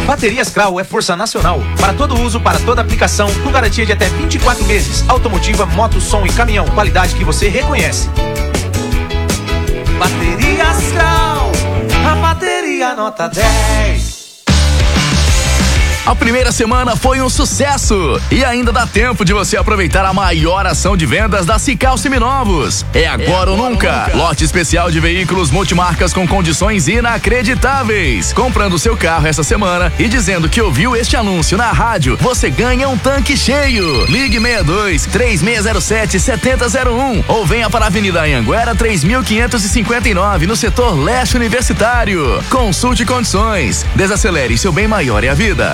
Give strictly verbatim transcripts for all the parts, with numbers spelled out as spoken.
Baterias Krau é força nacional. Para todo uso, para toda aplicação, com garantia de até vinte e quatro meses. Automotiva, moto, som e caminhão. Qualidade que você reconhece. Baterias Krau, a bateria nota dez. A primeira semana foi um sucesso e ainda dá tempo de você aproveitar a maior ação de vendas da Cical Seminovos. É agora, é agora ou nunca. nunca. Lote especial de veículos multimarcas com condições inacreditáveis. Comprando seu carro essa semana e dizendo que ouviu este anúncio na rádio, você ganha um tanque cheio. Ligue seis dois, três seis zero sete, sete zero zero um ou venha para a Avenida Anhanguera três mil quinhentos e cinquenta e nove no setor leste universitário. Consulte condições. Desacelere, seu bem maior é a vida.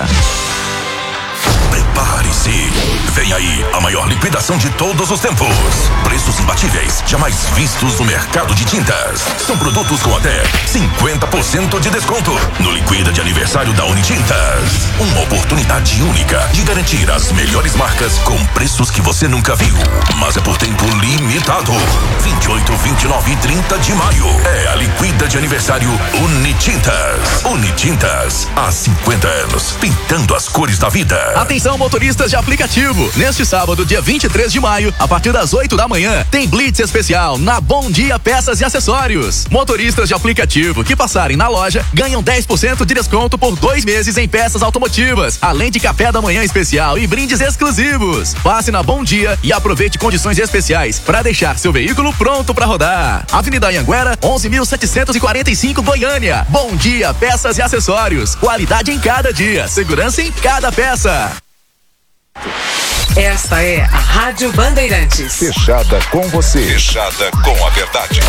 Prepare-se. Vem aí a maior liquidação de todos os tempos. Preços imbatíveis, jamais vistos no mercado de tintas. São produtos com até cinquenta por cento de desconto no Liquida de Aniversário da Unitintas. Uma oportunidade única de garantir as melhores marcas com preços que você nunca viu. Mas é por tempo limitado. vinte e oito, vinte e nove e trinta de maio. É a Liquida de Aniversário Unitintas. Unitintas, há cinquenta anos, pintando as cores da vida. Atenção, motoristas de aplicativo. Neste sábado, dia vinte e três de maio, a partir das oito da manhã, tem Blitz especial na Bom Dia Peças e Acessórios. Motoristas de aplicativo que passarem na loja ganham dez por cento de desconto por dois meses em peças automotivas, além de café da manhã especial e brindes exclusivos. Passe na Bom Dia e aproveite condições especiais para deixar seu veículo pronto para rodar. Avenida Anhanguera, onze mil setecentos e quarenta e cinco, Goiânia. Bom Dia Peças e Acessórios. Qualidade em cada dia, segurança em cada peça. Esta é a Rádio Bandeirantes. Fechada com você. Fechada com a verdade.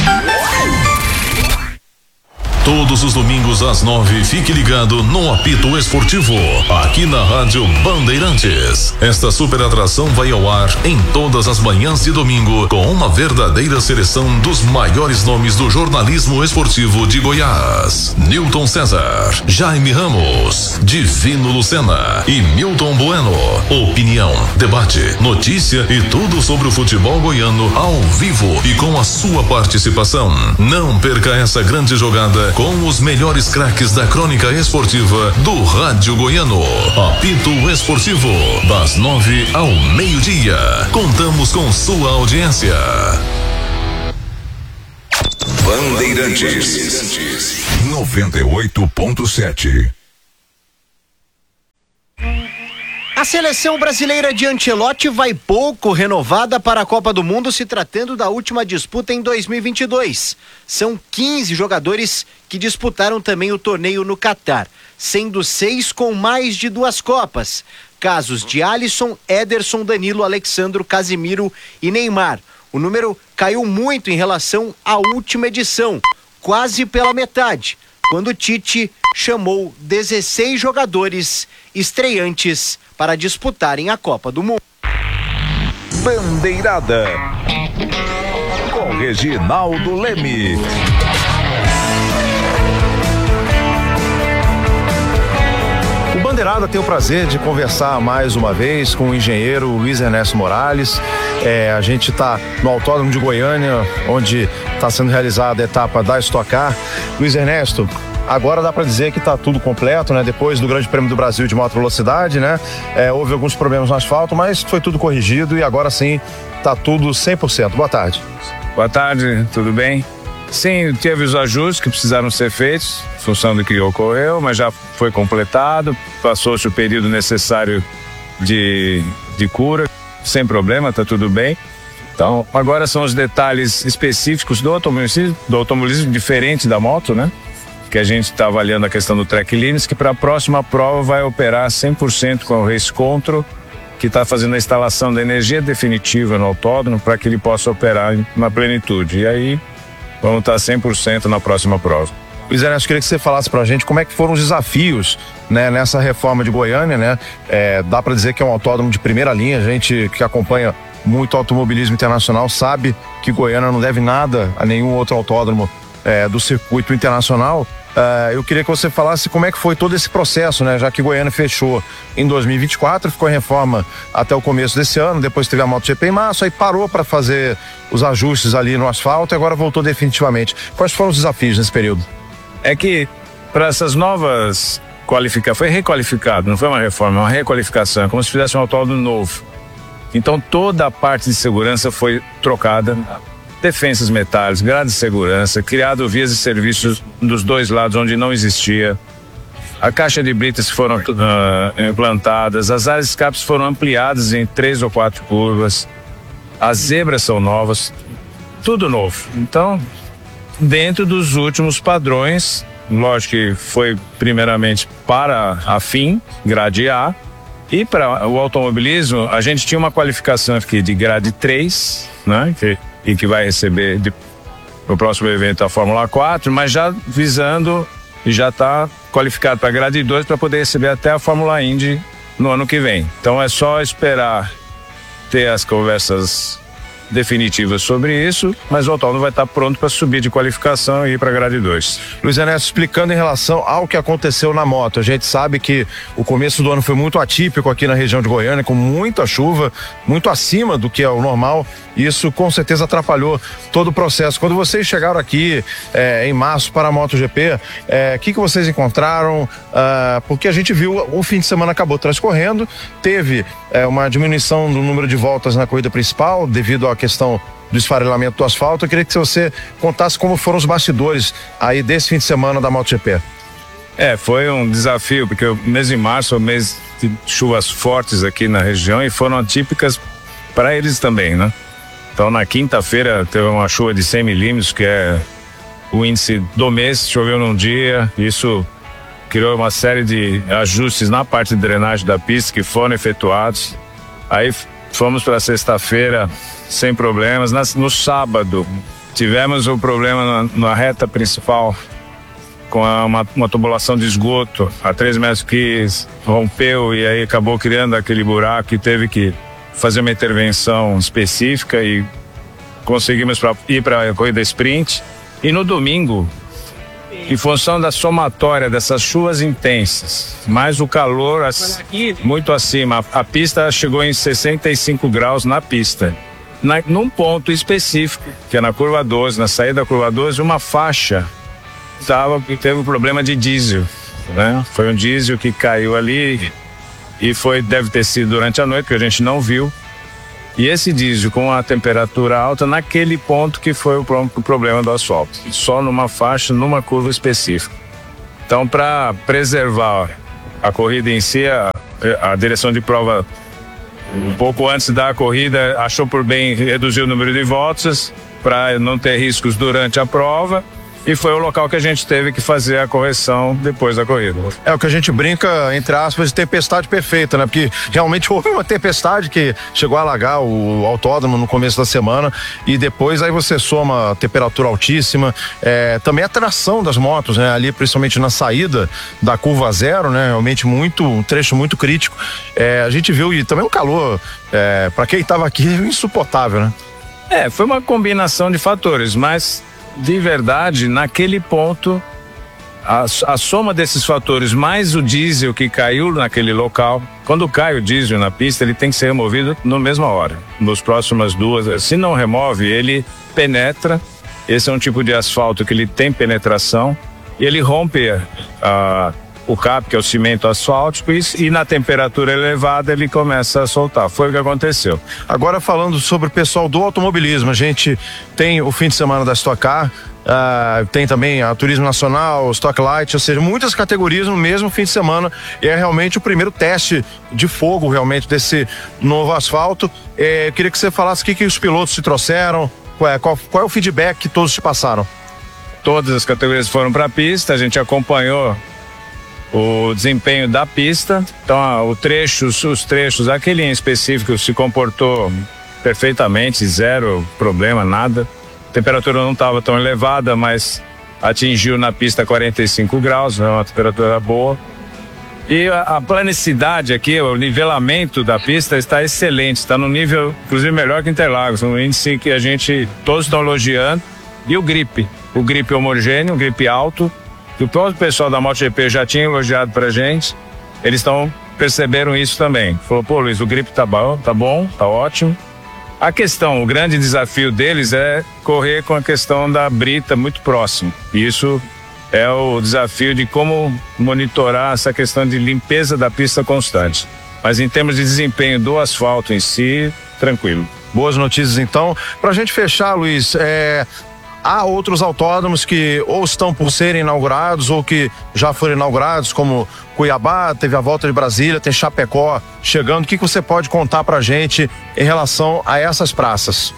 Todos os domingos às nove, fique ligado no Apito Esportivo, aqui na Rádio Bandeirantes. Esta super atração vai ao ar em todas as manhãs de domingo, com uma verdadeira seleção dos maiores nomes do jornalismo esportivo de Goiás. Newton César, Jaime Ramos, Divino Lucena e Milton Bueno. Opinião, debate, notícia e tudo sobre o futebol goiano ao vivo e com a sua participação. Não perca essa grande jogada com os melhores craques da crônica esportiva do Rádio Goiano. Apito Esportivo, das nove ao meio-dia. Contamos com sua audiência. Bandeirantes noventa e oito ponto sete. A seleção brasileira de Ancelotti vai pouco renovada para a Copa do Mundo, se tratando da última disputa em dois mil e vinte e dois. São quinze jogadores que disputaram também o torneio no Catar, sendo seis com mais de duas Copas. Casos de Alisson, Ederson, Danilo, Alexandro, Casimiro e Neymar. O número caiu muito em relação à última edição, quase pela metade, quando Tite chamou dezesseis jogadores estreantes para disputarem a Copa do Mundo. Bandeirada com Reginaldo Leme. O Bandeirada tem o prazer de conversar mais uma vez com o engenheiro Luiz Ernesto Morales. É, a gente está no Autódromo de Goiânia, onde está sendo realizada a etapa da Stock Car. Luiz Ernesto, agora dá para dizer que está tudo completo, né? Depois do Grande Prêmio do Brasil de Moto Velocidade, né? É, houve alguns problemas no asfalto, mas foi tudo corrigido e agora sim está tudo cem por cento. Boa tarde. Boa tarde, tudo bem? Sim, teve os ajustes que precisaram ser feitos, em função do que ocorreu, mas já foi completado, passou-se o período necessário de, de cura, sem problema, está tudo bem. Então, agora são os detalhes específicos do automobilismo, do automobilismo diferente da moto, né? Que a gente está avaliando a questão do track limits, que para a próxima prova vai operar cem por cento com o Race Control, que está fazendo a instalação da energia definitiva no autódromo para que ele possa operar na plenitude. E aí vamos estar cem por cento na próxima prova. Luiz Ernesto, queria que você falasse pra gente como é que foram os desafios, né, nessa reforma de Goiânia, né? É, dá para dizer que é um autódromo de primeira linha, a gente que acompanha muito automobilismo internacional sabe que Goiânia não deve nada a nenhum outro autódromo é, do circuito internacional. Uh, eu queria que você falasse como é que foi todo esse processo, né? Já que Goiânia fechou em dois mil e vinte e quatro, ficou em reforma até o começo desse ano, depois teve a MotoGP em março, aí parou para fazer os ajustes ali no asfalto e agora voltou definitivamente. Quais foram os desafios nesse período? É que para essas novas qualificar, foi requalificado, não foi uma reforma, é uma requalificação, é como se fizesse um autódromo novo. Então toda a parte de segurança foi trocada, defensas metálicas, grades de segurança, criado vias de serviços dos dois lados onde não existia. A caixa de britas foram uh, implantadas, as áreas de escapes foram ampliadas em três ou quatro curvas, as zebras são novas, tudo novo. Então, dentro dos últimos padrões, lógico que foi primeiramente para a FIM, grade A, e para o automobilismo, a gente tinha uma qualificação aqui de grade três, né, que, e que vai receber de, o próximo evento a Fórmula quatro, mas já visando e já está qualificado para grade dois para poder receber até a Fórmula Indy no ano que vem. Então é só esperar ter as conversas definitivas sobre isso, mas o autódromo vai estar pronto para subir de qualificação e ir para a grade dois. Luiz Ernesto, explicando em relação ao que aconteceu na moto, a gente sabe que o começo do ano foi muito atípico aqui na região de Goiânia, com muita chuva, muito acima do que é o normal. Isso com certeza atrapalhou todo o processo. Quando vocês chegaram aqui é, em março para a MotoGP, o é, que, que vocês encontraram? Ah, porque a gente viu o fim de semana acabou transcorrendo, teve é, uma diminuição do número de voltas na corrida principal devido à questão do esfarelamento do asfalto. Eu queria que você contasse como foram os bastidores aí desse fim de semana da MotoGP. É, foi um desafio, porque o mês de março é um mês de chuvas fortes aqui na região e foram atípicas para eles também, né? Então, na quinta-feira teve uma chuva de cem milímetros, que é o índice do mês, choveu num dia. Isso criou uma série de ajustes na parte de drenagem da pista que foram efetuados. Aí fomos para sexta-feira sem problemas. No sábado tivemos um problema na, na reta principal com a, uma, uma tubulação de esgoto a três metros que rompeu e aí acabou criando aquele buraco e teve que fazer uma intervenção específica e conseguimos pra, ir para a corrida sprint. E no domingo, em função da somatória dessas chuvas intensas, mais o calor as, muito acima, a, a pista chegou em sessenta e cinco graus na pista. Na, num ponto específico, que é na curva doze, na saída da curva doze, uma faixa tava, teve um problema de diesel, né? Foi um diesel que caiu ali e foi, deve ter sido durante a noite, que a gente não viu. E esse diesel com a temperatura alta naquele ponto que foi o, pro, o problema do asfalto, só numa faixa, numa curva específica. Então, para preservar a corrida em si, a, a direção de prova, um pouco antes da corrida, achou por bem reduzir o número de voltas para não ter riscos durante a prova. E foi o local que a gente teve que fazer a correção depois da corrida. É o que a gente brinca, entre aspas, de tempestade perfeita, né? Porque realmente houve uma tempestade que chegou a alagar o autódromo no começo da semana e depois aí você soma a temperatura altíssima, é, também a tração das motos, né? Ali principalmente na saída da curva zero, né? Realmente muito, um trecho muito crítico. É, a gente viu e também o calor, é, para quem estava aqui, insuportável, né? É, foi uma combinação de fatores, mas de verdade, naquele ponto, a, a soma desses fatores, mais o diesel que caiu naquele local, quando cai o diesel na pista, ele tem que ser removido na mesma hora, nos próximas duas. Se não remove, ele penetra. Esse é um tipo de asfalto que ele tem penetração e ele rompe a, a, o cap, que é o cimento asfáltico, e, e na temperatura elevada ele começa a soltar. Foi o que aconteceu. Agora falando sobre o pessoal do automobilismo, a gente tem o fim de semana da Stock Car, uh, tem também a Turismo Nacional, Stock Light, ou seja, muitas categorias no mesmo fim de semana, e é realmente o primeiro teste de fogo realmente desse novo asfalto. Eh, eu queria que você falasse o que, que os pilotos te trouxeram, qual é, qual, qual é o feedback que todos te passaram? Todas as categorias foram para a pista, a gente acompanhou o desempenho da pista. Então o trecho, os trechos, aquele em específico se comportou perfeitamente, zero problema, nada. A temperatura não estava tão elevada, mas atingiu na pista quarenta e cinco graus, é uma temperatura boa. E a, a planicidade aqui, o nivelamento da pista está excelente, está no nível, inclusive, melhor que Interlagos, um índice que a gente, todos estão elogiando. E o grip, o grip homogêneo, o grip alto, que o próprio pessoal da MotoGP já tinha elogiado pra gente, eles estão perceberam isso também. Falou, pô, Luiz, o grip tá bom, tá bom, tá ótimo. A questão, o grande desafio deles é correr com a questão da brita muito próximo. Isso é o desafio de como monitorar essa questão de limpeza da pista constante. Mas em termos de desempenho do asfalto em si, tranquilo. Boas notícias então. Pra gente fechar, Luiz, é... há outros autódromos que ou estão por serem inaugurados ou que já foram inaugurados, como Cuiabá, teve a volta de Brasília, tem Chapecó chegando. O que, que você pode contar pra gente em relação a essas praças?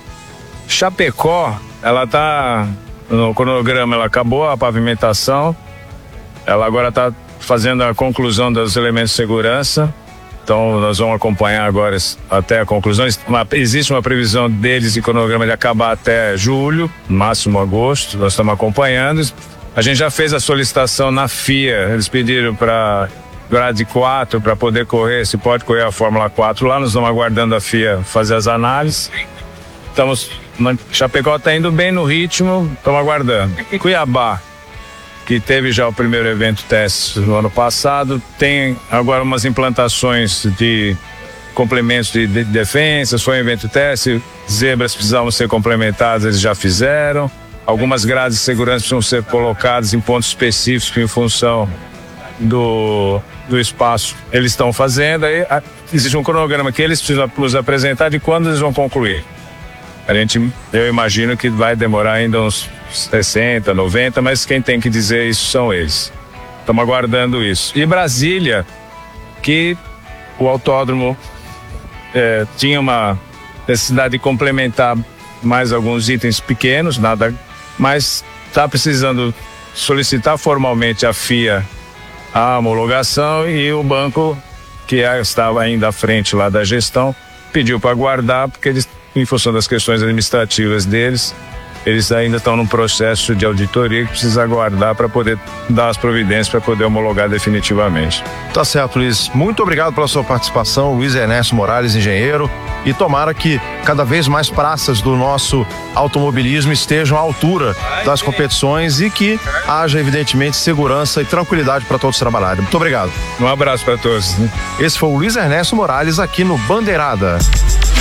Chapecó, ela tá no cronograma, ela acabou a pavimentação, ela agora está fazendo a conclusão dos elementos de segurança, então nós vamos acompanhar agora até a conclusão. Uma, existe uma previsão deles de cronograma de acabar até julho, máximo agosto, nós estamos acompanhando. A gente já fez a solicitação na F I A, eles pediram para grade quatro para poder correr, se pode correr a Fórmula quatro lá, nós estamos aguardando a F I A fazer as análises. Estamos, Chapecó está indo bem no ritmo, estamos aguardando. Cuiabá, que teve já o primeiro evento teste no ano passado, tem agora umas implantações de complementos de, de defesa, foi um evento teste, zebras precisavam ser complementadas, eles já fizeram, algumas grades de segurança precisam ser colocadas em pontos específicos em função do, do espaço, eles estão fazendo, aí existe um cronograma que eles precisam nos apresentar de quando eles vão concluir. A gente, eu imagino que vai demorar ainda uns sessenta, noventa, mas quem tem que dizer isso são eles. Estamos aguardando isso. E Brasília, que o autódromo é, tinha uma necessidade de complementar mais alguns itens pequenos, nada, mas está precisando solicitar formalmente à F I A a homologação e o banco, que estava ainda à frente lá da gestão, pediu para aguardar, porque eles, em função das questões administrativas deles, eles ainda estão num processo de auditoria que precisa aguardar para poder dar as providências para poder homologar definitivamente. Tá certo, Luiz. Muito obrigado pela sua participação, Luiz Ernesto Morales, engenheiro, e tomara que cada vez mais praças do nosso automobilismo estejam à altura das competições e que haja, evidentemente, segurança e tranquilidade para todos trabalharem. Muito obrigado. Um abraço para todos. Esse foi o Luiz Ernesto Morales aqui no Bandeirada.